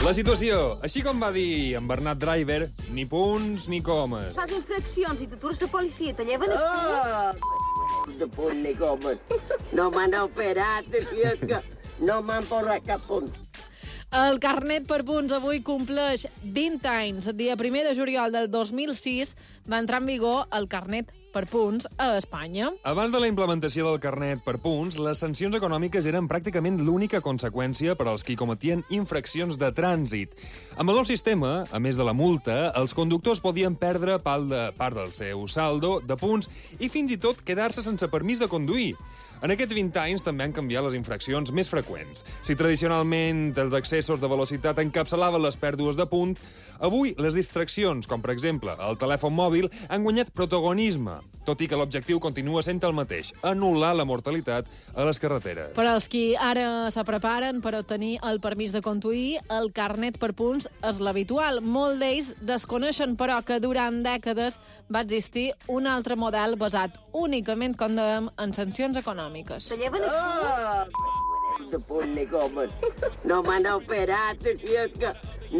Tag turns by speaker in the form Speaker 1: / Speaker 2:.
Speaker 1: La situació, així com va dir en Bernat Driver, ni punts ni comes.
Speaker 2: Fas infraccions i t'atures la policia, te lleven així.
Speaker 3: De punt ni comes. No m'han operat, si és que no m'han posat cap punt.
Speaker 4: El carnet per punts avui compleix 20 anys. El dia 1 de juliol del 2006 va entrar en vigor el carnet per punts a Espanya.
Speaker 1: Abans de la implementació del carnet per punts, les sancions econòmiques eren pràcticament l'única conseqüència per als qui cometien infraccions de trànsit. Amb el nou sistema, a més de la multa, els conductors podien perdre part del seu saldo de punts i fins i tot quedar-se sense permís de conduir. En aquests 20 anys també han canviat les infraccions més freqüents. Si tradicionalment els excessos de velocitat encapçalaven les pèrdues de punt, avui les distraccions, com per exemple el telèfon mòbil, han guanyat protagonisme, tot i que l'objectiu continua sent el mateix, anul·lar la mortalitat a les carreteres.
Speaker 4: Per als qui ara se preparen per obtenir el permís de conduir, el carnet per punts és l'habitual. Molts d'ells desconeixen, però, que durant dècades va existir un altre model basat únicament, com dèiem, en sancions econòmiques.
Speaker 2: Te lleven així.
Speaker 3: De punt ni comes. No m'han operat, si és que